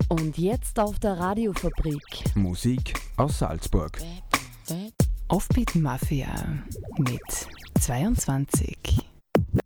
Und jetzt auf der Radiofabrik. Musik aus Salzburg. Offbeat Mafia mit 22.